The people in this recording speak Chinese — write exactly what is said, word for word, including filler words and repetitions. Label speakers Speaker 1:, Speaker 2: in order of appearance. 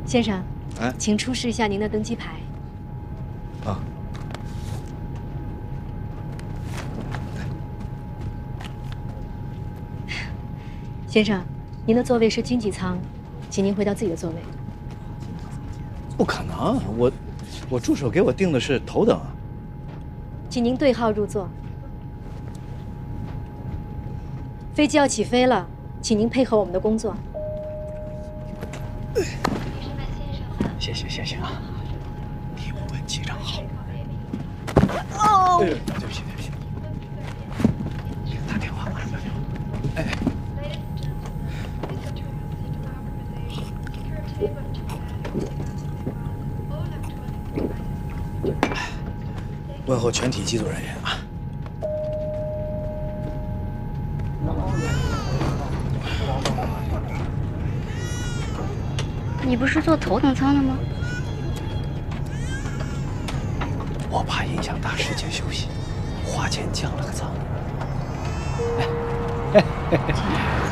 Speaker 1: 先生，
Speaker 2: 哎，
Speaker 1: 请出示一下您的登机牌。
Speaker 2: 啊。
Speaker 1: 先生，您的座位是经济舱，请您回到自己的座位。
Speaker 2: 不可能，我我助手给我订的是头等啊。
Speaker 1: 请您对号入座。飞机要起飞了，请您配合我们的工作。
Speaker 2: 谢谢谢谢啊，替我问机长好。
Speaker 1: 哦，
Speaker 2: 对不起对不起，打电话啊，哎。问候全体机组人员啊！
Speaker 3: 你不是坐头等舱的吗？
Speaker 2: 我怕影响大师姐休息，花钱降了个舱。哎哎哎哎